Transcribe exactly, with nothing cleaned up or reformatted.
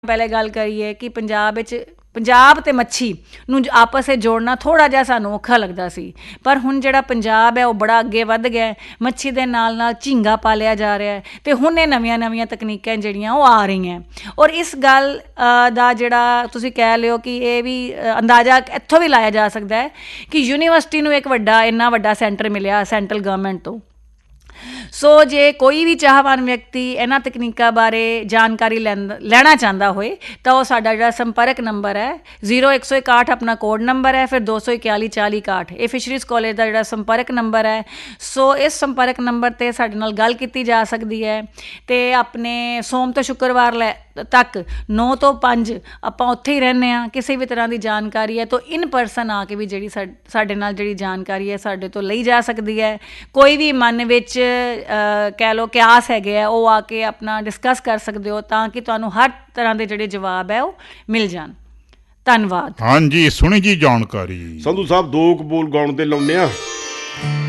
पहले गल करिए कि पंजाब विच पंजाब ते मच्छी नूं आपस में जोड़ना थोड़ा जिहा सानूं औखा लगदा सी, पर हुण जिहड़ा पंजाब है वो बड़ा अगे वध गया है। मच्छी दे नाल नाल झींगा पालिया जा रहा है ते हुण इह नवीआं नवीआं तकनीकां जिहड़ियां वो आ रही हैं। और इस गल दा जिहड़ा तुसीं कह लिओ कि ये भी अंदाज़ा इत्थों भी लाया जा सकदा है कि यूनीवर्सिटी नूं एक वड्डा इन्ना वड्डा सेंटर मिलिया सेंट्रल गवर्नमेंट तो। सो जे कोई भी चाहवान व्यक्ति इन्हां तकनीकां बारे जानकारी लैंदा लैना चाहता होए तो वह साडा जिहड़ा संपर्क नंबर है जीरो एक सौ इकाहठ अपना कोड नंबर है, फिर दो सौ इकयाली चाली इकाहठ ये फिशरीज़ कॉलेज का जिहड़ा संपर्क नंबर है। सो इस संपर्क नंबर ते साडे नाल गल कीती जा सकदी है। ते अपने सोम तो शुक्रवार लै तक नौ तो पाँच आपां उत्थे ही रहने आ। किसी भी तरह की जानकारी है तो इन परसन आके भी जिहड़ी साडे नाल जिहड़ी जानकारी है साडे तो लई जा सकदी है। कोई भी मन विच कह लो क्यास है वो आके अपना डिस्कस कर सकते हो ताकि तुहानूं हर तरह के जिहड़े जवाब है वो मिल जान। धन्नवाद। हाँ जी, सुनी जी जानकारी। संधू साहब दो बोल गाउण दे लाउने आ।